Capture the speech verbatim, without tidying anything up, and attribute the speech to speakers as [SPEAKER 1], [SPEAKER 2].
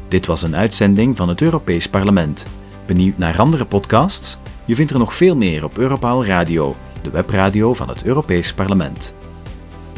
[SPEAKER 1] Dit was een uitzending van het Europees Parlement. Benieuwd naar andere podcasts? Je vindt er nog veel meer op Europaal Radio, de webradio van het Europees Parlement.